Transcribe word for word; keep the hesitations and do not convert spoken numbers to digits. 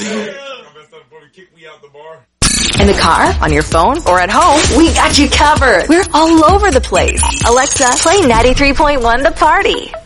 In the car, on your phone, or at home, we got you covered. We're all over the place. Alexa, play ninety-three point one The Party.